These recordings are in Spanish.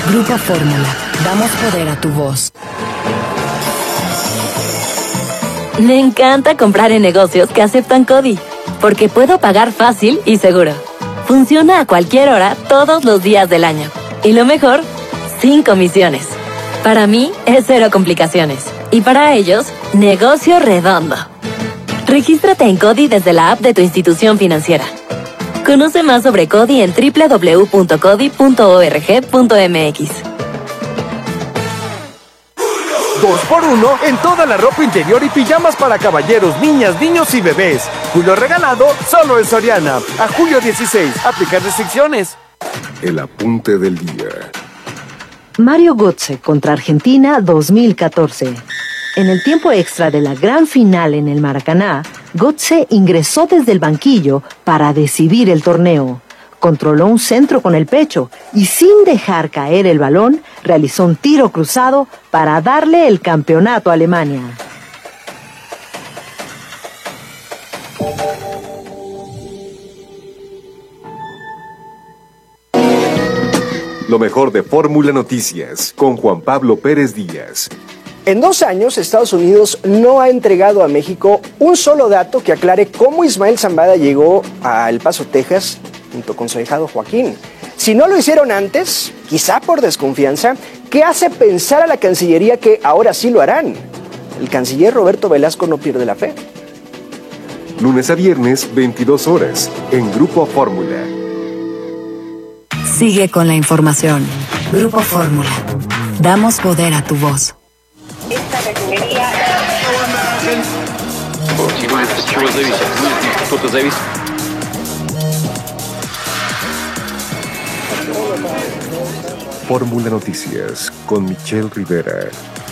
Grupo Fórmula. Damos poder a tu voz. Me encanta comprar en negocios que aceptan CODI, porque puedo pagar fácil y seguro. Funciona a cualquier hora, todos los días del año. Y lo mejor, sin comisiones. Para mí, es cero complicaciones. Y para ellos, negocio redondo. Regístrate en CODI desde la app de tu institución financiera. Conoce más sobre CODI en www.codi.org.mx. 2x1 en toda la ropa interior y pijamas para caballeros, niñas, niños y bebés. Julio regalado solo en Soriana. A julio 16. Aplica restricciones. El apunte del día. Mario Götze contra Argentina 2014. En el tiempo extra de la gran final en el Maracaná, Götze ingresó desde el banquillo para decidir el torneo. Controló un centro con el pecho y sin dejar caer el balón, realizó un tiro cruzado para darle el campeonato a Alemania. Lo mejor de Fórmula Noticias con Juan Pablo Pérez Díaz. En 2 años, Estados Unidos no ha entregado a México un solo dato que aclare cómo Ismael Zambada llegó a El Paso, Texas, junto con su ahijado Joaquín. Si no lo hicieron antes, quizá por desconfianza, ¿qué hace pensar a la Cancillería que ahora sí lo harán? El canciller Roberto Velasco no pierde la fe. Lunes a viernes, 22 horas, en Grupo Fórmula. Sigue con la información. Grupo Fórmula. Damos poder a tu voz. Esta refinería... Fórmula Noticias con Michelle Rivera.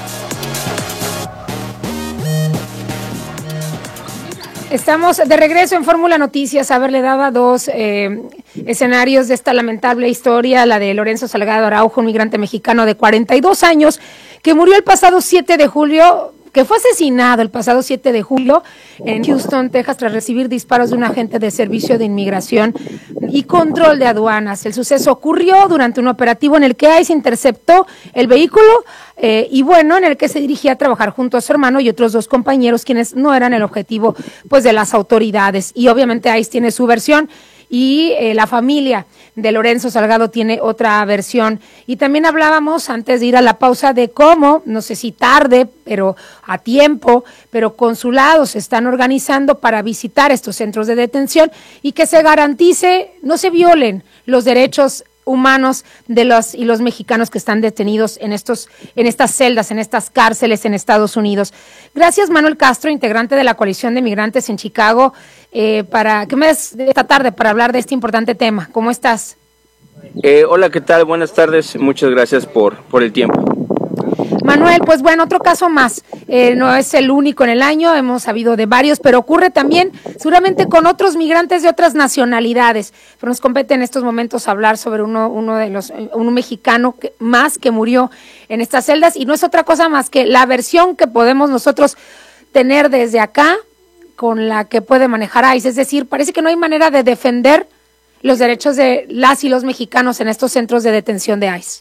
Estamos de regreso en Fórmula Noticias. A ver, le daba 2 escenarios de esta lamentable historia, la de Lorenzo Salgado Araujo, un migrante mexicano de 42 años, que murió el pasado 7 de julio, que fue asesinado el pasado 7 de julio en Houston, Texas, tras recibir disparos de un agente de Servicio de Inmigración y Control de Aduanas. El suceso ocurrió durante un operativo en el que ICE interceptó el vehículo en el que se dirigía a trabajar junto a su hermano y otros 2 compañeros, quienes no eran el objetivo pues de las autoridades. Y obviamente ICE tiene su versión y la familia de Lorenzo Salgado tiene otra versión. Y también hablábamos antes de ir a la pausa de cómo, no sé si tarde, pero a tiempo, pero consulados se están organizando para visitar estos centros de detención y que se garantice, no se violen los derechos humanos de los mexicanos que están detenidos en estas celdas, en estas cárceles en Estados Unidos. Gracias, Manuel Castro, integrante de la Coalición de Migrantes en Chicago, para que me des esta tarde para hablar de este importante tema. ¿Cómo estás? Hola, ¿qué tal? Buenas tardes. Muchas gracias por el tiempo. Manuel, pues bueno, otro caso más. No es el único en el año, hemos sabido de varios, pero ocurre también seguramente con otros migrantes de otras nacionalidades. Pero nos compete en estos momentos hablar sobre un mexicano que murió en estas celdas, y no es otra cosa más que la versión que podemos nosotros tener desde acá con la que puede manejar ICE. Es decir, parece que no hay manera de defender los derechos de las y los mexicanos en estos centros de detención de ICE.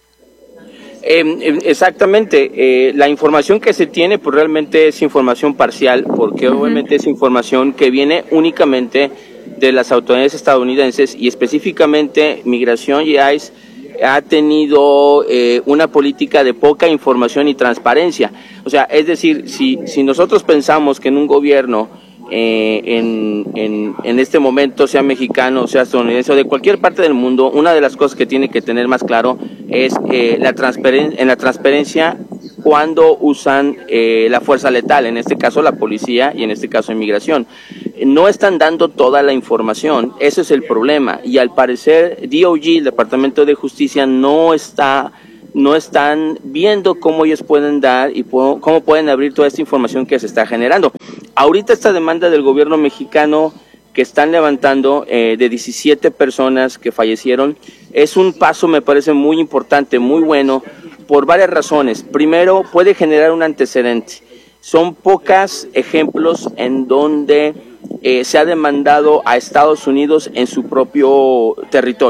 Exactamente, la información que se tiene pues realmente es información parcial, porque obviamente es información que viene únicamente de las autoridades estadounidenses, y específicamente Migración y ICE ha tenido una política de poca información y transparencia. O sea, es decir, si nosotros pensamos que en un gobierno en este momento, sea mexicano, sea estadounidense o de cualquier parte del mundo, una de las cosas que tiene que tener más claro es la transparencia cuando usan la fuerza letal, en este caso la policía y en este caso inmigración. No están dando toda la información, ese es el problema, y al parecer DOJ, el Departamento de Justicia, no están viendo cómo ellos pueden dar y cómo pueden abrir toda esta información que se está generando. Ahorita esta demanda del gobierno mexicano que están levantando de 17 personas que fallecieron es un paso, me parece, muy importante, muy bueno, por varias razones. Primero, puede generar un antecedente. Son pocos ejemplos en donde se ha demandado a Estados Unidos en su propio territorio.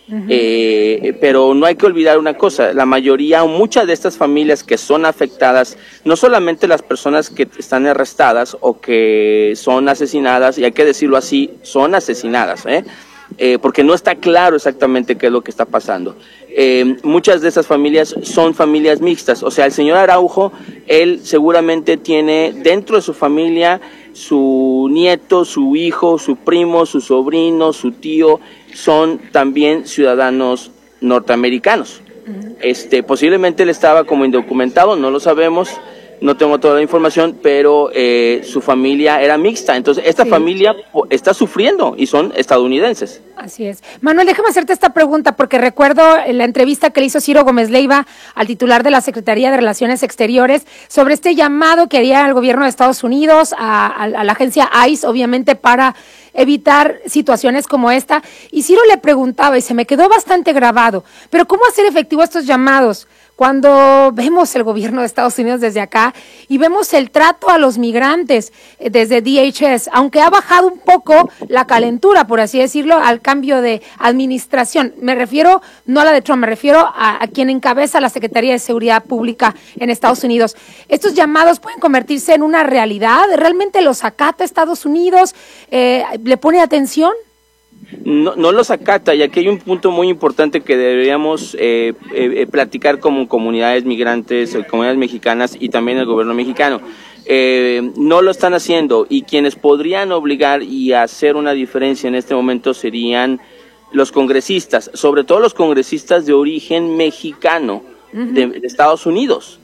Pero no hay que olvidar una cosa, la mayoría o muchas de estas familias que son afectadas, no solamente las personas que están arrestadas o que son asesinadas, y hay que decirlo así, son asesinadas, porque no está claro exactamente qué es lo que está pasando. Muchas de esas familias son familias mixtas, o sea, el señor Araujo, él seguramente tiene dentro de su familia su nieto, su hijo, su primo, su sobrino, su tío, son también ciudadanos norteamericanos. Posiblemente él estaba como indocumentado, no lo sabemos, no tengo toda la información, pero su familia era mixta, entonces esta familia está sufriendo y son estadounidenses. Así es. Manuel, déjame hacerte esta pregunta porque recuerdo la entrevista que le hizo Ciro Gómez Leiva al titular de la Secretaría de Relaciones Exteriores sobre este llamado que haría el gobierno de Estados Unidos a la agencia ICE, obviamente para evitar situaciones como esta. Y Ciro le preguntaba, y se me quedó bastante grabado, pero ¿cómo hacer efectivo estos llamados? Cuando vemos el gobierno de Estados Unidos desde acá y vemos el trato a los migrantes desde DHS, aunque ha bajado un poco la calentura, por así decirlo, al cambio de administración. Me refiero, no a la de Trump, me refiero a quien encabeza la Secretaría de Seguridad Pública en Estados Unidos. ¿Estos llamados pueden convertirse en una realidad? ¿Realmente los acata Estados Unidos? ¿Le pone atención? No los acata, y aquí hay un punto muy importante que deberíamos platicar como comunidades migrantes, comunidades mexicanas y también el gobierno mexicano. No lo están haciendo, y quienes podrían obligar y hacer una diferencia en este momento serían los congresistas, sobre todo los congresistas de origen mexicano de Estados Unidos.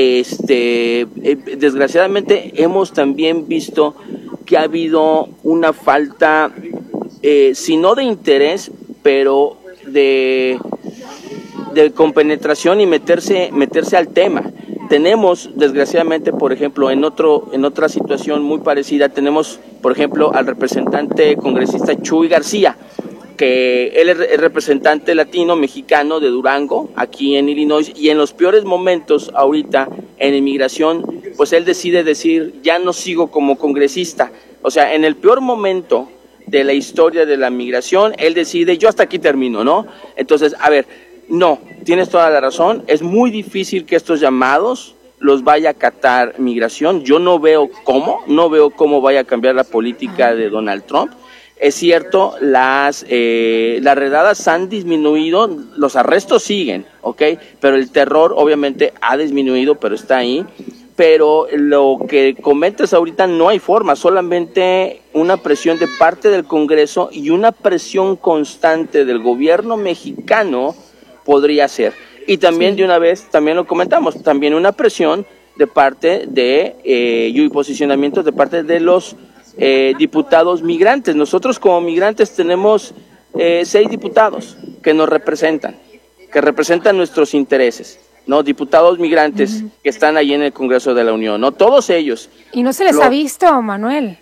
Desgraciadamente hemos también visto que ha habido una falta, si no de interés, pero de compenetración y meterse al tema. Tenemos, desgraciadamente, por ejemplo, en otra situación muy parecida, tenemos, por ejemplo, al representante congresista Chuy García, que él es representante latino mexicano de Durango, aquí en Illinois, y en los peores momentos ahorita en inmigración, pues él decide decir, ya no sigo como congresista. O sea, en el peor momento de la historia de la migración, él decide, yo hasta aquí termino, ¿no? Entonces, a ver, no, tienes toda la razón, es muy difícil que estos llamados los vaya a acatar migración. Yo no veo cómo vaya a cambiar la política de Donald Trump. Es cierto, las redadas han disminuido, los arrestos siguen, ¿ok? Pero el terror obviamente ha disminuido, pero está ahí. Pero lo que comentas ahorita no hay forma, solamente una presión de parte del Congreso y una presión constante del gobierno mexicano podría ser. Y también de una vez, también lo comentamos, también una presión de parte y posicionamientos de parte de los diputados migrantes. Nosotros como migrantes tenemos 6 diputados que nos representan, que representan nuestros intereses, ¿no? Diputados migrantes que están allí en el Congreso de la Unión, ¿no? Todos ellos. Y no se les ha visto, Manuel.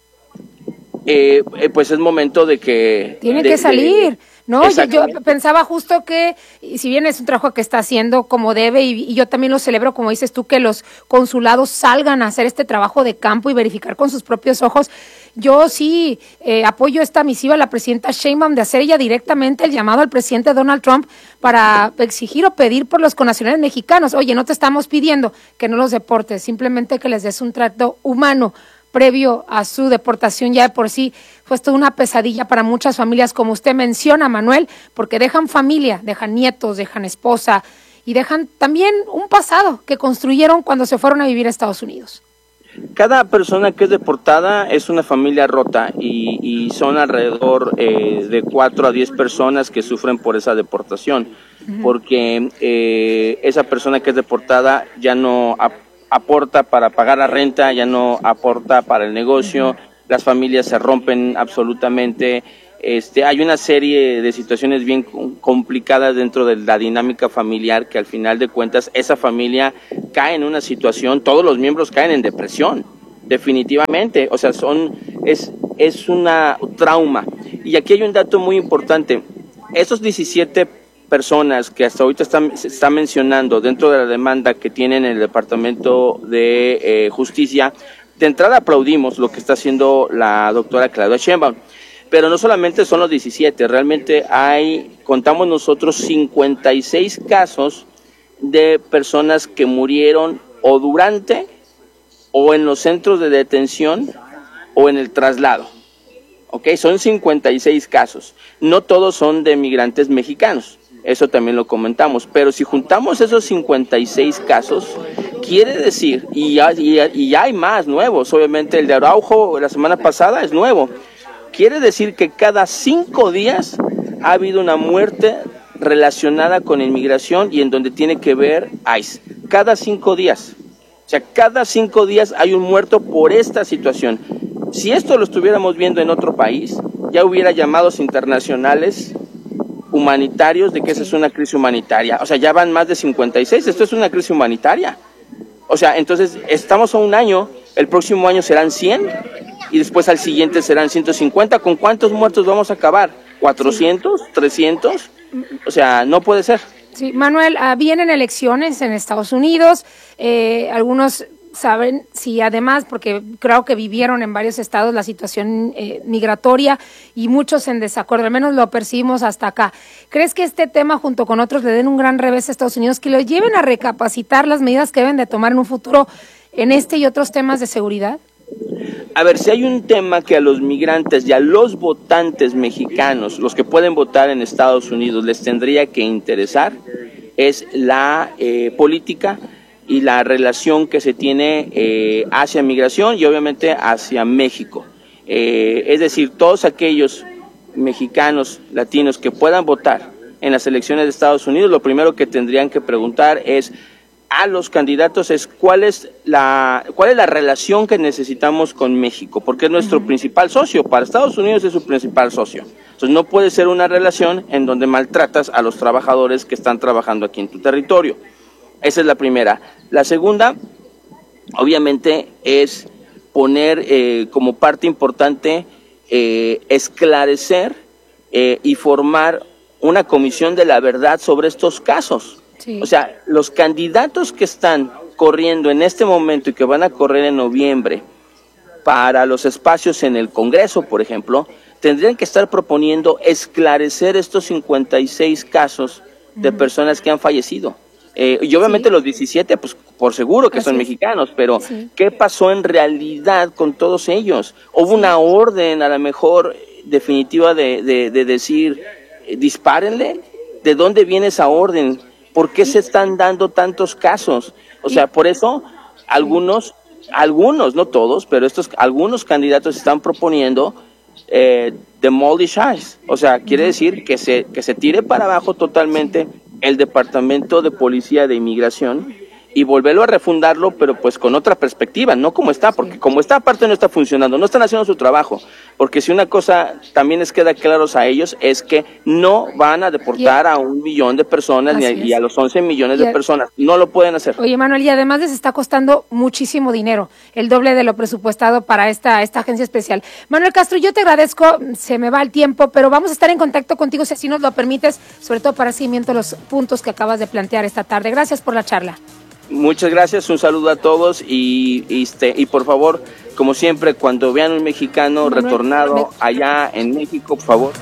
Pues es momento de que... Tiene que salir. No, yo pensaba justo que, si bien es un trabajo que está haciendo como debe, y yo también lo celebro, como dices tú, que los consulados salgan a hacer este trabajo de campo y verificar con sus propios ojos. Yo sí apoyo esta misiva a la presidenta Sheinbaum de hacer ella directamente el llamado al presidente Donald Trump para exigir o pedir por los connacionales mexicanos. Oye, no te estamos pidiendo que no los deportes, simplemente que les des un trato humano previo a su deportación. Ya de por sí fue toda una pesadilla para muchas familias, como usted menciona, Manuel, porque dejan familia, dejan nietos, dejan esposa y dejan también un pasado que construyeron cuando se fueron a vivir a Estados Unidos. Cada persona que es deportada es una familia rota, y son alrededor de 4 a 10 personas que sufren por esa deportación, porque esa persona que es deportada ya no aporta para pagar la renta, ya no aporta para el negocio, las familias se rompen absolutamente. Hay una serie de situaciones bien complicadas dentro de la dinámica familiar, que al final de cuentas esa familia cae en una situación, todos los miembros caen en depresión, definitivamente. O sea, es una trauma. Y aquí hay un dato muy importante. Esos 17 personas que hasta ahorita se está mencionando dentro de la demanda que tienen el Departamento de Justicia, de entrada aplaudimos lo que está haciendo la doctora Claudia Sheinbaum. Pero no solamente son los 17, realmente contamos nosotros 56 casos de personas que murieron o durante o en los centros de detención o en el traslado. ¿Ok? Son 56 casos. No todos son de migrantes mexicanos, eso también lo comentamos, pero si juntamos esos 56 casos, quiere decir, y ya hay más nuevos, obviamente el de Araujo la semana pasada es nuevo, quiere decir que cada 5 días ha habido una muerte relacionada con inmigración y en donde tiene que ver ICE. Cada 5 días. O sea, cada 5 días hay un muerto por esta situación. Si esto lo estuviéramos viendo en otro país, ya hubiera llamados internacionales humanitarios de que esa es una crisis humanitaria. O sea, ya van más de 56, esto es una crisis humanitaria. O sea, entonces estamos a un año, el próximo año serán 100 y después al siguiente serán 150. ¿Con cuántos muertos vamos a acabar? ¿400? ¿300? O sea, no puede ser. Sí, Manuel, vienen elecciones en Estados Unidos, algunos saben si además, porque creo que vivieron en varios estados la situación migratoria y muchos en desacuerdo, al menos lo percibimos hasta acá. ¿Crees que este tema junto con otros le den un gran revés a Estados Unidos, que lo lleven a recapacitar las medidas que deben de tomar en un futuro en este y otros temas de seguridad? A ver, si hay un tema que a los migrantes y a los votantes mexicanos, los que pueden votar en Estados Unidos, les tendría que interesar, es la política y la relación que se tiene hacia migración y obviamente hacia México. Es decir, todos aquellos mexicanos, latinos que puedan votar en las elecciones de Estados Unidos, lo primero que tendrían que preguntar es a los candidatos es cuál es la relación que necesitamos con México, porque es nuestro principal socio. Para Estados Unidos es su principal socio. Entonces no puede ser una relación en donde maltratas a los trabajadores que están trabajando aquí en tu territorio. Esa es la primera. La segunda, obviamente, es poner como parte importante esclarecer y formar una comisión de la verdad sobre estos casos. Sí. O sea, los candidatos que están corriendo en este momento y que van a correr en noviembre para los espacios en el Congreso, por ejemplo, tendrían que estar proponiendo esclarecer estos 56 casos de personas que han fallecido. Y obviamente los 17, pues por seguro que son mexicanos, pero ¿qué pasó en realidad con todos ellos? ¿Hubo una orden a lo mejor definitiva de decir, dispárenle? ¿De dónde viene esa orden? ¿Por qué se están dando tantos casos? O sea, por eso algunos, no todos, pero algunos candidatos están proponiendo demolish ICE. O sea, quiere decir que se tire para abajo totalmente el Departamento de Policía de Inmigración y volverlo a refundarlo, pero pues con otra perspectiva, no como está, porque como está aparte no está funcionando, no están haciendo su trabajo, porque si una cosa también les queda claros a ellos es que no van a deportar a 1 millón de personas y a los 11 millones de personas, no lo pueden hacer. Oye, Manuel, y además les está costando muchísimo dinero, el doble de lo presupuestado para esta agencia especial. Manuel Castro, yo te agradezco, se me va el tiempo, pero vamos a estar en contacto contigo si así nos lo permites, sobre todo para seguimiento de los puntos que acabas de plantear esta tarde. Gracias por la charla. Muchas gracias, un saludo a todos y por favor, como siempre, cuando vean un mexicano retornado allá en México, por favor.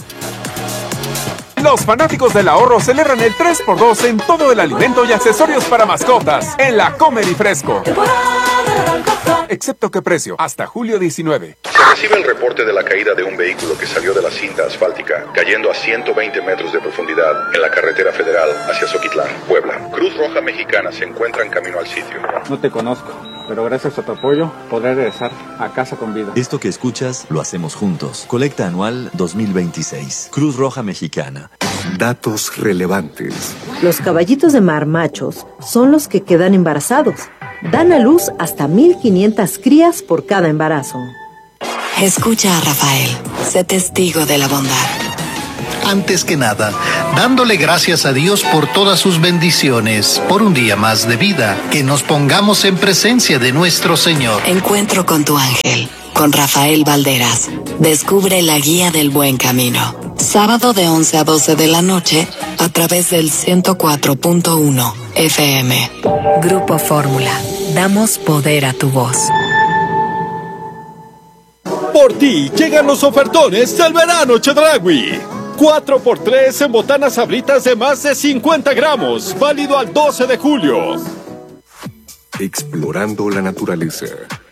Los fanáticos del ahorro celebran el 3x2 en todo el alimento y accesorios para mascotas en la Comer y Fresco. Excepto qué precio, hasta julio 19. Se recibe el reporte de la caída de un vehículo que salió de la cinta asfáltica, cayendo a 120 metros de profundidad en la carretera federal hacia Zoquitlán, Puebla. Cruz Roja Mexicana se encuentra en camino al sitio. No te conozco, pero gracias a tu apoyo podré regresar a casa con vida. Esto que escuchas lo hacemos juntos. Colecta anual 2026. Cruz Roja Mexicana. Datos relevantes. Los caballitos de mar machos son los que quedan embarazados. Dan a luz hasta 1,500 crías por cada embarazo. Escucha a Rafael, sé testigo de la bondad. Antes que nada, dándole gracias a Dios por todas sus bendiciones, por un día más de vida, que nos pongamos en presencia de nuestro Señor. Encuentro con tu ángel, con Rafael Valderas. Descubre la guía del buen camino. Sábado de 11 a 12 de la noche, a través del 104.1 FM. Grupo Fórmula. Damos poder a tu voz. Por ti llegan los ofertones del verano Chedraui. 4x3 en botanas Sabritas de más de 50 gramos. Válido al 12 de julio. Explorando la naturaleza.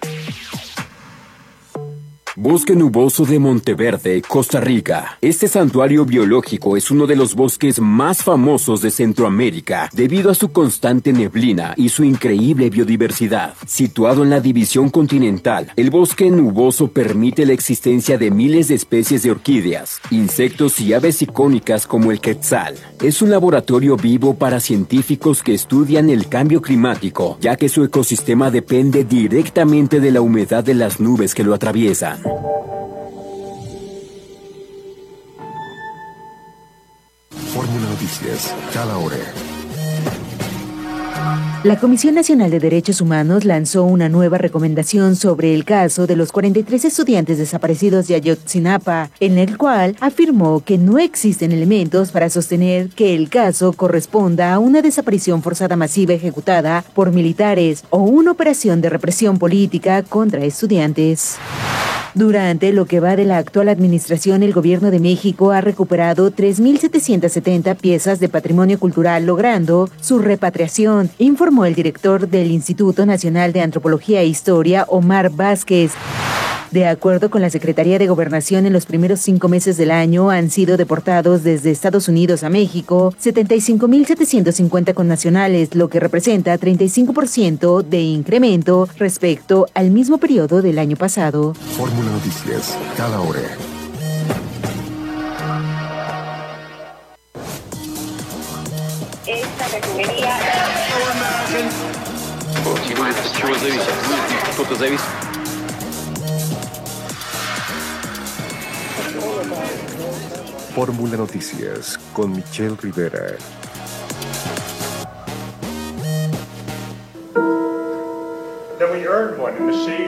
Bosque Nuboso de Monteverde, Costa Rica. Este santuario biológico es uno de los bosques más famosos de Centroamérica debido a su constante neblina y su increíble biodiversidad. Situado en la división continental, el bosque nuboso permite la existencia de miles de especies de orquídeas, insectos y aves icónicas como el quetzal. Es un laboratorio vivo para científicos que estudian el cambio climático, ya que su ecosistema depende directamente de la humedad de las nubes que lo atraviesan. Fórmula Noticias, cada hora. La Comisión Nacional de Derechos Humanos lanzó una nueva recomendación sobre el caso de los 43 estudiantes desaparecidos de Ayotzinapa, en el cual afirmó que no existen elementos para sostener que el caso corresponda a una desaparición forzada masiva ejecutada por militares o una operación de represión política contra estudiantes. Durante lo que va de la actual administración, el Gobierno de México ha recuperado 3.770 piezas de patrimonio cultural, logrando su repatriación, informó el director del Instituto Nacional de Antropología e Historia, Omar Vázquez. De acuerdo con la Secretaría de Gobernación, en los primeros 5 meses del año han sido deportados desde Estados Unidos a México 75.750 connacionales, lo que representa 35% de incremento respecto al mismo periodo del año pasado. Fórmula Noticias, cada hora. Esta refinería... Fórmula Noticias con Michelle Rivera. Then we earned one in the shade.